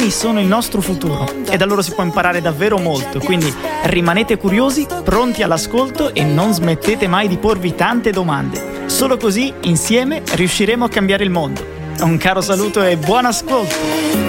giovani sono il nostro futuro e da loro si può imparare davvero molto, quindi rimanete curiosi, pronti all'ascolto e non smettete mai di porvi tante domande. Solo così, insieme, riusciremo a cambiare il mondo. Un caro saluto e buon ascolto!